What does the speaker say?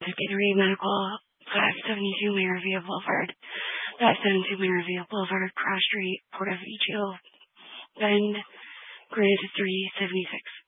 of Gatorade Medical, 572 Maryville Boulevard, 572 Maryville Boulevard, Cross Street, Porto Vecchio, Bend, grid 376.